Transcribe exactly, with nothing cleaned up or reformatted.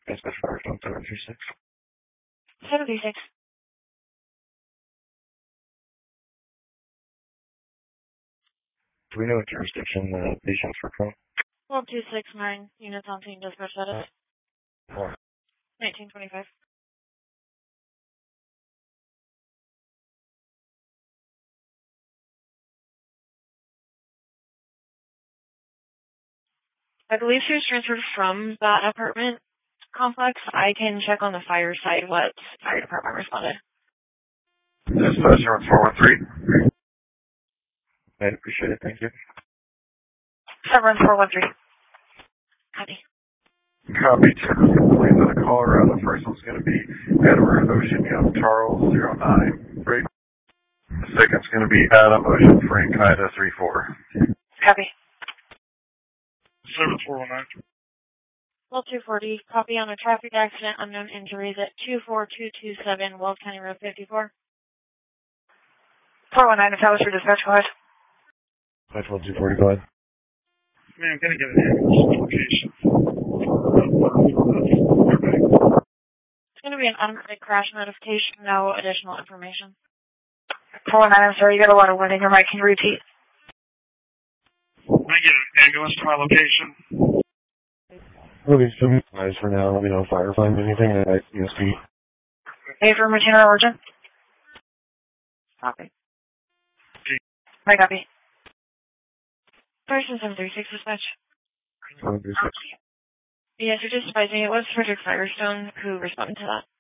Dispatch Firestone seven three six. seven three six. Do we know what jurisdiction the patients were from? twelve two six nine units on scene, dispatch status. Oh. nineteen twenty-five. I believe she was transferred from that apartment complex. I can check on the fire side what fire department responded. Dispatch four one three. I appreciate it, thank you. seven four one three. Copy. Copy two. Please on the Colorado. The first one's going to be Edward Ocean Young Charles zero nine three. The second's going to be Adam Ocean Frank Ida three four. Copy. seven four one nine. Well, two forty. Copy on a traffic accident, unknown injuries at two four two two seven Wells County Road fifty-four. four one nine, if that was your dispatch, go ahead. five twelve two forty, go ahead. Man, I'm going to get an ambulance location. It's going to be an automatic crash notification, no additional information. four one nine, I'm sorry, you got a lot of wind in your mic. Can you repeat? Can I get an ambulance to my location? Okay, so guys, for now, let me know if fire finds anything at E S P. A for routine or urgent? Copy. I copy. Person seven three six dispatch. seven three six. Yes, you're just advising it was Frederick Firestone who responded to that.